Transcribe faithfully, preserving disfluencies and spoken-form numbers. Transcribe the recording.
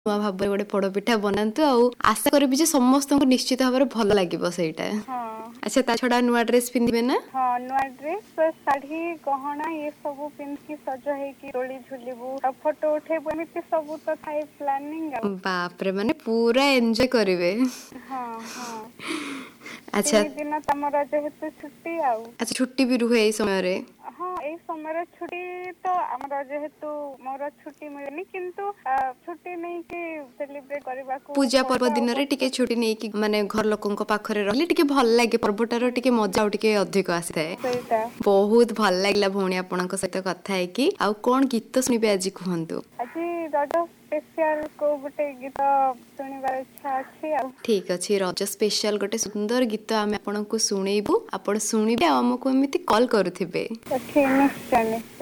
ନୂଆ ଭାବରେ ଗୋଟେ ପୋଡପିଠା ବନାନ୍ତୁ ଆଉ ଆଶା କରିବି ଯେ ସମସ୍ତଙ୍କୁ ନିଶ୍ଚିତ ଭାବରେ ଭଲ ଲାଗିବ ସେଇଟା। ଆଚ୍ଛା ତା ଛଡା ନୂଆ ଡ୍ରେସ ପିନ୍ଧିବେ ନା? ହଁ ନୂଆ ଡ୍ରେସ ଶାଢୀ ଗହଣା ଏ ସବୁ ପିନ୍ଧିକି ସଜ ହେଇକି ଦୋଳି ଝୁଲିବୁ ଆଉ ଫଟୋ ଉଠେଇବୁ ଏମିତି ସବୁ ତ ଥାଏ ପ୍ଲାନିଂ ଆଉ। ବାପରେ ମାନେ ପୁରା ଏଞ୍ଜୟ କରିବେ। ହଁ ହଁ ଆଚ୍ଛା ତିନି ଦିନ ତମର ଯେହେତୁ ଛୁଟି ଆଉ। ଆଚ୍ଛା ଛୁଟି ବି ରୁହେ ଏଇ ସମୟରେ? ହଁ ଏଇ ସମୟରେ ଛୁଟି ତ ଆମର ଯେହେତୁ ମୋର ଛୁଟି ମିଳେନି କିନ୍ତୁ ଛୁଟି ନେଇକି ସେଲିବ୍ରେଟ କରିବାକୁ ପୂଜା ପର୍ବ ପଡେ ଆଉ ଦିନରେ ଟିକେ ବର୍ଷ ଛୁଟି ନେଇକି ମାନେ ଘର ଲୋକଙ୍କ ପାଖରେ ରହିଲେ ଟିକେ ଭଲ ଲାଗେ ପର୍ବଟାର ହୁଁ ଟିକେ ମଜା ଆଉ ଟିକେ ଅଧିକ ଆସିଥାଏ। ସେଇଟା ବହୁତ ଭଲ ଲାଗିଲା ଭଉଣୀ ଆପଣଙ୍କ ସହିତ କଥା ହେଇକି। ଆଉ କଣ ଗୀତ ଶୁଣିବେ ଆଜି କୁହନ୍ତୁ? ଆଜି ରଜ ସ୍ପେସିଆଲ କୋଉ ଗୋଟେ ଗୀତ ଶୁଣିବାର ଇଚ୍ଛା ଅଛି ଆଉ। ଠିକ୍ ଅଛି ରଜ ସ୍ପେଶାଲ ଗୋଟେ ସୁନ୍ଦର ଗୀତ ଆମେ ଆପଣଙ୍କୁ ଶୁଣେଇବୁ ଆପଣ ଶୁଣିବେ ଆଉ ଆମକୁ ଏମିତି କଲ୍ କରୁଥିବେ। ନିଶ୍ଚୟ ନିଶ୍ଚୟ।